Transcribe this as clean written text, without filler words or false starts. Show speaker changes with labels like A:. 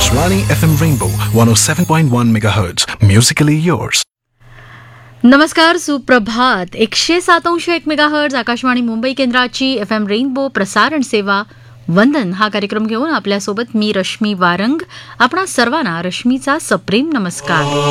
A: Akashvani FM Rainbow 107.1 MHz. Musically yours.
B: नमस्कार, सुप्रभात. 107.1 megahertz Akashvani Mumbai केंद्राची FM रेनबो प्रसारण सेवा वंदन हा कार्यक्रम घेऊन आपल्यासोबत मी रश्मी वारंग. आपणा सर्वांना रश्मीचा सप्रेम नमस्कार.